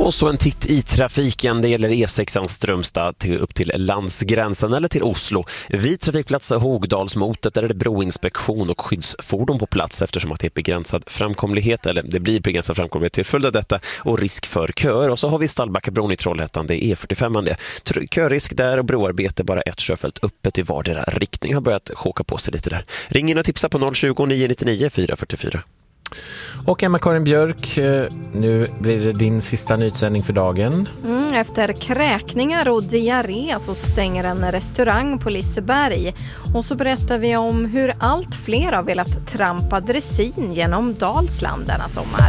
Och så en titt i trafiken. Det gäller E6 Strömstad upp till landsgränsen eller till Oslo. Vid trafikplats Hogdalsmotet där är det broinspektion och skyddsfordon på plats eftersom att det är begränsad framkomlighet, eller det blir begränsad framkomlighet till följd av detta och risk för köer. Och så har vi Stallbackabron i Trollhättan, det är E45. Körisk där och broarbete, bara ett körfält öppet i vardera riktning, har börjat choka på sig lite där. Ring in och tipsa på 020 999 444. Och Emma-Karin Björk, nu blir det din sista nyhetssändning för dagen. Efter kräkningar och diarré så stänger en restaurang på Liseberg. Och så berättar vi om hur allt fler har velat trampa dressin genom Dalsland denna sommar.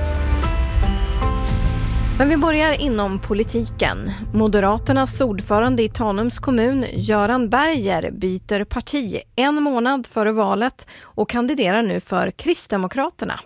Men vi börjar inom politiken. Moderaternas ordförande i Tanums kommun, Göran Berger, byter parti en månad före valet och kandiderar nu för Kristdemokraterna.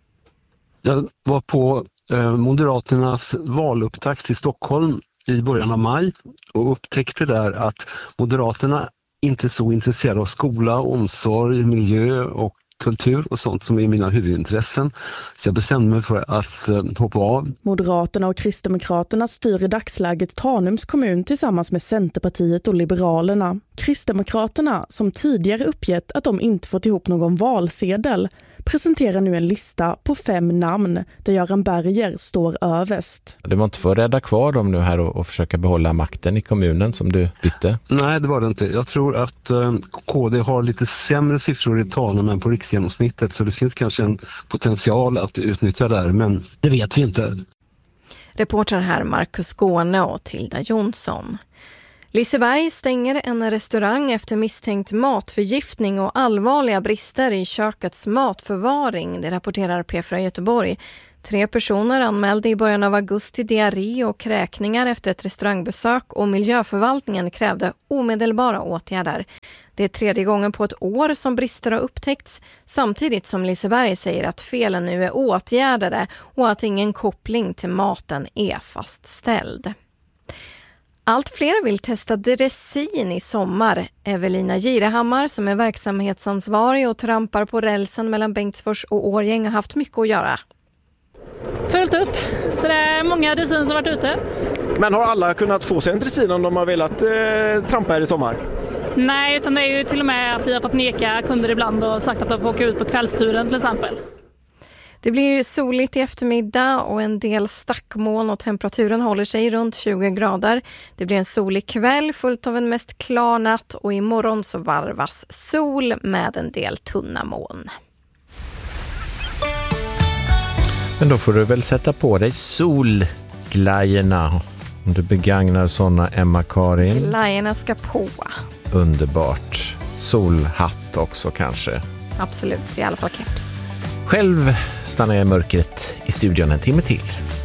Jag var på Moderaternas valupptakt i Stockholm i början av maj och upptäckte där att Moderaterna inte är så intresserade av skola, omsorg, miljö och kultur och sånt som är mina huvudintressen. Så jag bestämde mig för att hoppa av. Moderaterna och Kristdemokraterna styr i dagsläget Tanums kommun tillsammans med Centerpartiet och Liberalerna. Kristdemokraterna, som tidigare uppgett att de inte fått ihop någon valsedel, presenterar nu en lista på 5 namn där Göran Berger står överst. Det var inte för att rädda kvar dem nu här och försöka behålla makten i kommunen som du bytte? Nej, det var det inte. Jag tror att KD har lite sämre siffror i Tanum än på riksgenomsnittet, så det finns kanske en potential att utnyttja där, men det vet vi inte. Reporter här Marcus Gåne och Tilda Jonsson. Liseberg stänger en restaurang efter misstänkt matförgiftning och allvarliga brister i kökets matförvaring, det rapporterar P4 Göteborg. 3 personer anmälde i början av augusti diarré och kräkningar efter ett restaurangbesök och miljöförvaltningen krävde omedelbara åtgärder. Det är 3:e gången på ett år som brister har upptäckts, samtidigt som Liseberg säger att felen nu är åtgärdade och att ingen koppling till maten är fastställd. Allt fler vill testa dressin i sommar. Evelina Girehammar, som är verksamhetsansvarig och trampar på rälsen mellan Bengtsfors och Årjäng, har haft mycket att göra. Fullt upp, så det är många dressin som varit ute. Men har alla kunnat få sig en dressin om de har velat trampa här i sommar? Nej, utan det är ju till och med att vi har fått neka kunder ibland och sagt att de får åka ut på kvällsturen till exempel. Det blir soligt i eftermiddag och en del stackmoln och temperaturen håller sig runt 20 grader. Det blir en solig kväll fullt av en mest klar natt och imorgon så varvas sol med en del tunna moln. Men då får du väl sätta på dig solglajjorna om du begagnar sådana, Emma-Karin. Glajjorna ska på. Underbart. Solhatt också kanske. Absolut, i alla fall keps. Själv stannar jag i mörkret i studion en timme till.